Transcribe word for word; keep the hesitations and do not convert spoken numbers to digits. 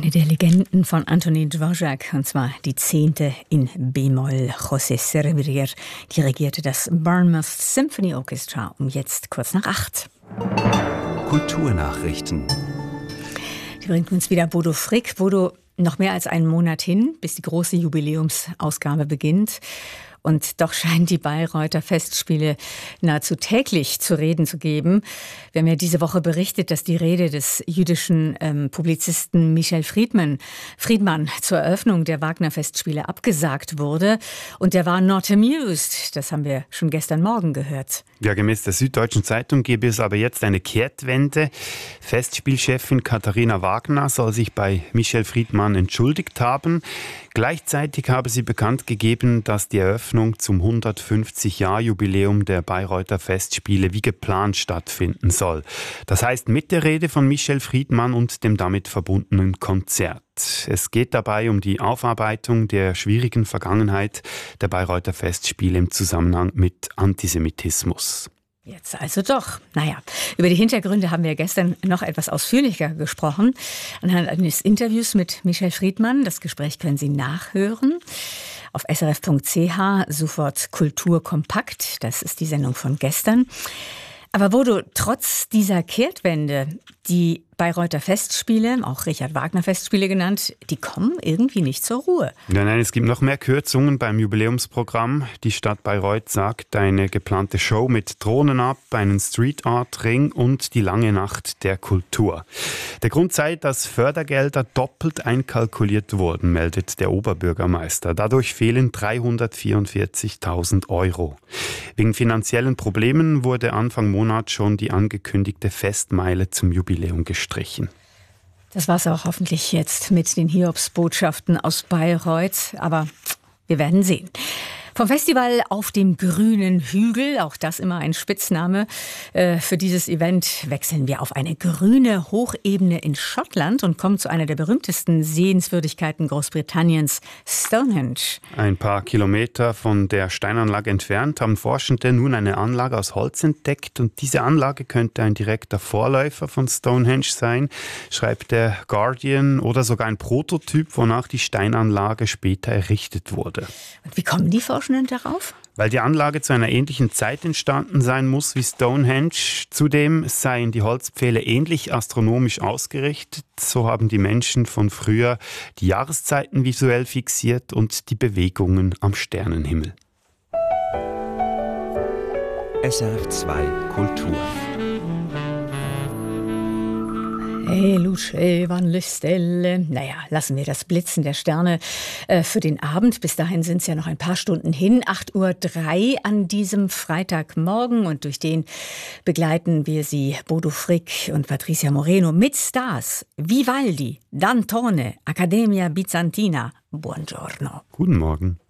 Eine der Legenden von Antonín Dvořák, und zwar die zehnte in B-Moll. José Servír dirigierte das Bournemouth Symphony Orchestra um jetzt kurz nach acht. Kulturnachrichten. Die bringt uns wieder Bodo Frick. Bodo, noch mehr als einen Monat hin, bis die große Jubiläumsausgabe beginnt. Und doch scheinen die Bayreuther Festspiele nahezu täglich zu reden zu geben. Wir haben ja diese Woche berichtet, dass die Rede des jüdischen ähm, Publizisten Michel Friedman, Friedman zur Eröffnung der Wagner-Festspiele abgesagt wurde. Und der war not amused. Das haben wir schon gestern Morgen gehört. Ja, gemäß der Süddeutschen Zeitung gebe es aber jetzt eine Kehrtwende. Festspielchefin Katharina Wagner soll sich bei Michel Friedman entschuldigt haben. Gleichzeitig habe sie bekannt gegeben, dass die Eröffnung zum hundertfünfzig-Jahr-Jubiläum der Bayreuther Festspiele wie geplant stattfinden soll. Das heißt mit der Rede von Michel Friedman und dem damit verbundenen Konzert. Es geht dabei um die Aufarbeitung der schwierigen Vergangenheit der Bayreuther Festspiele im Zusammenhang mit Antisemitismus. Jetzt also doch. Naja, über die Hintergründe haben wir gestern noch etwas ausführlicher gesprochen. Anhand eines Interviews mit Michel Friedman. Das Gespräch können Sie nachhören auf s r f punkt c h, sofort Kultur kompakt. Das ist die Sendung von gestern. Aber Bodo, trotz dieser Kehrtwende, die Bayreuther Festspiele, auch Richard Wagner Festspiele genannt, die kommen irgendwie nicht zur Ruhe. Nein, nein, es gibt noch mehr Kürzungen beim Jubiläumsprogramm. Die Stadt Bayreuth sagt eine geplante Show mit Drohnen ab, einen Street Art Ring und die lange Nacht der Kultur. Der Grund sei, dass Fördergelder doppelt einkalkuliert wurden, meldet der Oberbürgermeister. Dadurch fehlen dreihundertvierundvierzigtausend Euro. Wegen finanziellen Problemen wurde Anfang Monat schon die angekündigte Festmeile zum Jubiläum gestrichen. Das war's auch hoffentlich jetzt mit den Hiobsbotschaften aus Bayreuth, aber wir werden sehen. Vom Festival auf dem grünen Hügel, auch das immer ein Spitzname äh, für dieses Event, wechseln wir auf eine grüne Hochebene in Schottland und kommen zu einer der berühmtesten Sehenswürdigkeiten Großbritanniens, Stonehenge. Ein paar Kilometer von der Steinanlage entfernt haben Forschende nun eine Anlage aus Holz entdeckt und diese Anlage könnte ein direkter Vorläufer von Stonehenge sein, schreibt der Guardian, oder sogar ein Prototyp, wonach die Steinanlage später errichtet wurde. Und wie kommen die Forschenden darauf? Weil die Anlage zu einer ähnlichen Zeit entstanden sein muss wie Stonehenge. Zudem seien die Holzpfähle ähnlich astronomisch ausgerichtet. So haben die Menschen von früher die Jahreszeiten visuell fixiert und die Bewegungen am Sternenhimmel. S R F zwei Kultur. Hey, Luce van le Stelle. Naja, lassen wir das Blitzen der Sterne äh, für den Abend. Bis dahin sind es ja noch ein paar Stunden hin. acht Uhr drei an diesem Freitagmorgen. Und durch den begleiten wir Sie, Bodo Frick und Patricia Moreno, mit Stars. Vivaldi, Dantone, Accademia Bizantina. Buongiorno. Guten Morgen.